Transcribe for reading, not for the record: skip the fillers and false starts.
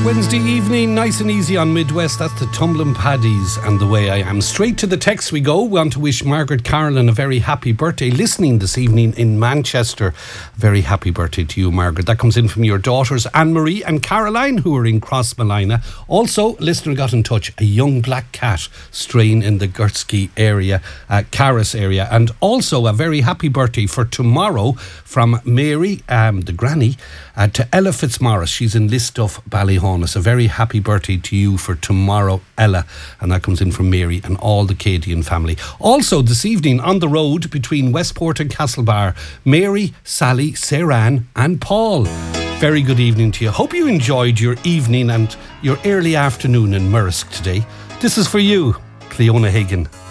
Wednesday evening, nice and easy on Midwest. That's the Tumbling Paddies and The Way I Am. Straight to the text we go. We want to wish Margaret Carolan a very happy birthday. Listening this evening in Manchester. A very happy birthday to you, Margaret. That comes in from your daughters, Anne-Marie and Caroline, who are in Crossmolina. Also, listener got in touch, a young black cat straying in the Gertsky area, Carris area. And also a very happy birthday for tomorrow from Mary, the granny, to Ella Fitzmaurice. She's in Listoff, Ballyhonus. A very happy birthday to you for tomorrow, Ella. And that comes in from Mary and all the Cadian family. Also, this evening on the road between Westport and Castlebar, Mary, Sally, Saran and Paul. Very good evening to you. Hope you enjoyed your evening and your early afternoon in Murrisk today. This is for you, Cleona Hagan.